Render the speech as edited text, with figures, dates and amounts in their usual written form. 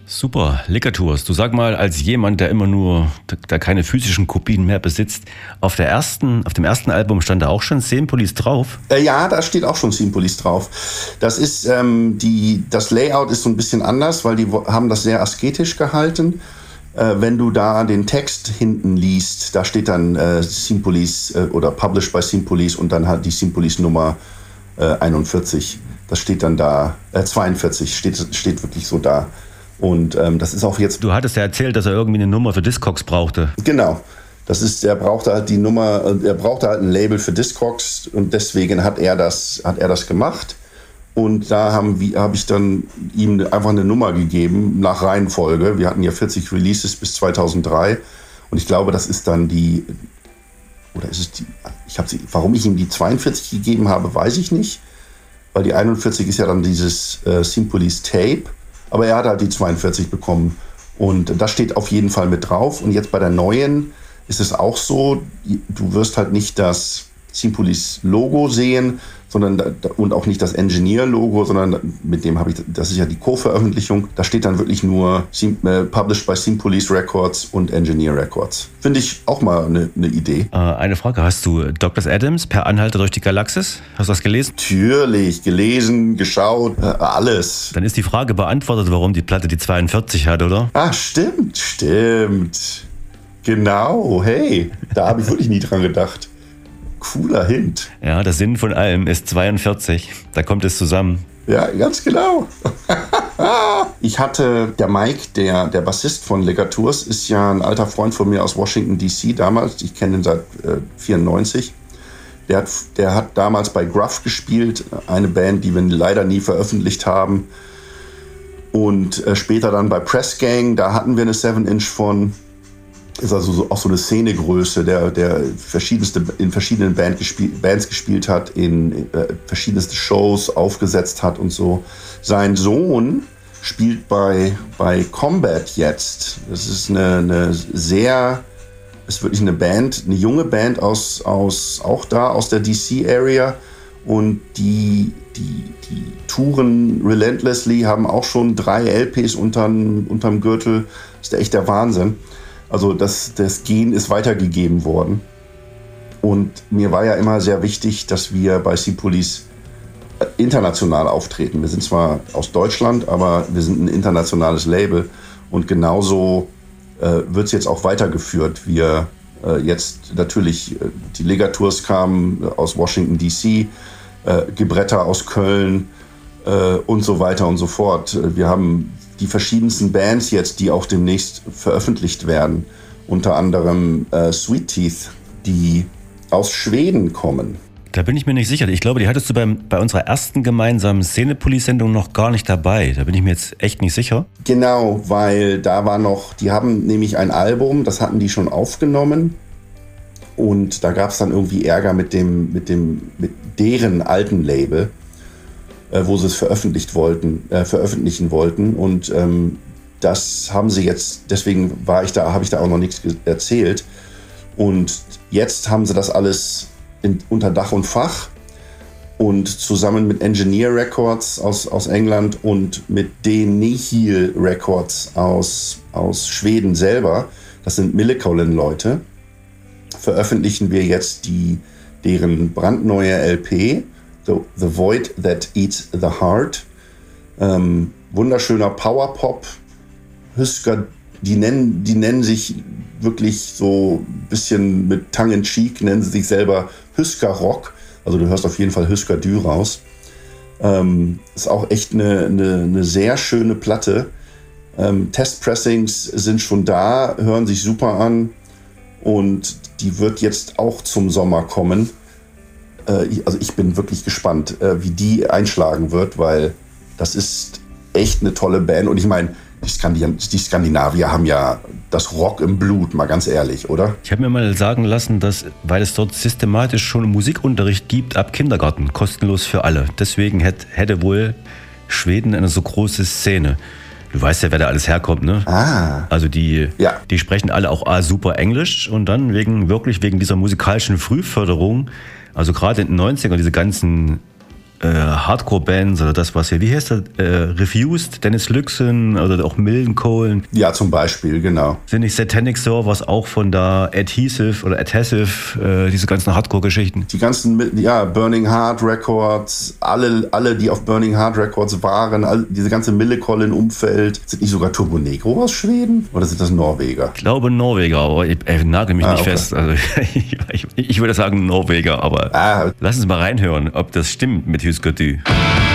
Super, Ligatures. Du sag mal, als jemand, der immer nur, der keine physischen Kopien mehr besitzt, auf dem ersten Album stand da auch schon Scene Police drauf? Ja, da steht auch schon Scene Police drauf. Das ist, das Layout ist so ein bisschen anders, weil die haben das sehr asketisch gehalten. Wenn du da den Text hinten liest, da steht dann Scene Police oder Published by Scene Police und dann halt die Scene Police Nummer 41. Das steht dann da, 42 steht wirklich so da. Und das ist auch jetzt... Du hattest ja erzählt, dass er irgendwie eine Nummer für Discogs brauchte. Genau. Er brauchte halt die Nummer, er brauchte halt ein Label für Discogs und deswegen hat er das gemacht. Und da habe ich dann ihm einfach eine Nummer gegeben nach Reihenfolge. Wir hatten ja 40 Releases bis 2003 und ich glaube, das ist dann die, oder ist es die, warum ich ihm die 42 gegeben habe, weiß ich nicht, weil die 41 ist ja dann dieses Scene Police Tape. Aber er hat halt die 42 bekommen und das steht auf jeden Fall mit drauf. Und jetzt bei der neuen ist es auch so, du wirst halt nicht das Scene Police Logo sehen, und auch nicht das Engineer-Logo, sondern mit dem das ist ja die Co-Veröffentlichung, da steht dann wirklich nur Published by Scene Police Records und Engineer Records. Finde ich auch mal eine Idee. Eine Frage, hast du Douglas Adams per Anhalter durch die Galaxis? Hast du das gelesen? Natürlich, gelesen, geschaut, alles. Dann ist die Frage beantwortet, warum die Platte die 42 hat, oder? Ah, stimmt. Genau, hey, da habe ich wirklich nie dran gedacht. Cooler Hint. Ja, der Sinn von allem ist 42. Da kommt es zusammen. Ja, ganz genau. Ich hatte, der Mike, der Bassist von Ligatures, ist ja ein alter Freund von mir aus Washington, D.C. damals. Ich kenne ihn seit 94. Der hat damals bei Gruff gespielt, eine Band, die wir leider nie veröffentlicht haben. Und später dann bei Press Gang, da hatten wir eine 7-Inch von. Ist also auch so eine Szenegröße, der in verschiedenen Bands gespielt hat, in verschiedenste Shows aufgesetzt hat und so. Sein Sohn spielt bei Combat jetzt. Das ist ist wirklich eine Band, eine junge Band auch da aus der DC-Area. Und die touren relentlessly, haben auch schon 3 LPs unterm Gürtel. Das ist echt der Wahnsinn. Also das Gen ist weitergegeben worden. Und mir war ja immer sehr wichtig, dass wir bei Scene Police international auftreten. Wir sind zwar aus Deutschland, aber wir sind ein internationales Label. Und genauso wird es jetzt auch weitergeführt. Wir jetzt natürlich, die Ligatures kamen aus Washington, D.C., Gebretta aus Köln und so weiter und so fort. Wir haben die verschiedensten Bands jetzt, die auch demnächst veröffentlicht werden. Unter anderem Sweet Teeth, die aus Schweden kommen. Da bin ich mir nicht sicher. Ich glaube, die hattest du bei unserer ersten gemeinsamen Szene-Police-Sendung noch gar nicht dabei. Da bin ich mir jetzt echt nicht sicher. Genau, weil die haben nämlich ein Album, das hatten die schon aufgenommen. Und da gab es dann irgendwie Ärger mit deren alten Label, wo sie es veröffentlichen wollten. Und das haben sie jetzt, deswegen habe ich da auch noch nichts erzählt. Und jetzt haben sie das alles unter Dach und Fach und zusammen mit Engineer Records aus England und mit den Nihil Records aus Schweden selber, das sind Millencolin-Leute, veröffentlichen wir jetzt deren brandneue LP, The Void That Eats the Heart. Wunderschöner Powerpop. Husker, die nennen sich wirklich so ein bisschen mit Tongue in Cheek, nennen sie sich selber Husker Rock. Also du hörst auf jeden Fall Husker Dü raus. Ist auch echt eine sehr schöne Platte. Testpressings sind schon da, hören sich super an. Und die wird jetzt auch zum Sommer kommen. Also ich bin wirklich gespannt, wie die einschlagen wird, weil das ist echt eine tolle Band. Und ich meine, die Skandinavier haben ja das Rock im Blut, mal ganz ehrlich, oder? Ich habe mir mal sagen lassen, dass, weil es dort systematisch schon Musikunterricht gibt ab Kindergarten, kostenlos für alle. Deswegen hätte wohl Schweden eine so große Szene. Du weißt ja, wer da alles herkommt, ne? Ah. Also die sprechen alle auch super Englisch und dann wegen dieser musikalischen Frühförderung, also gerade in den 90ern, diese ganzen Hardcore-Bands oder das, was hier, wie heißt das, Refused, Dennis Lyxzén oder auch Millencolin. Ja, zum Beispiel, genau. Sind nicht Satanic Servers auch von da, Adhesive oder Adhesive, diese ganzen Hardcore-Geschichten? Die ganzen, ja, Burning Heart Records, alle, die auf Burning Heart Records waren, diese ganze Millencolin-Umfeld. Sind nicht sogar Turbo Negro aus Schweden? Oder sind das Norweger? Ich glaube Norweger, aber ich nagel mich nicht fest. Also ich würde sagen Norweger, aber lass uns mal reinhören, ob das stimmt mit Hüsker Dü.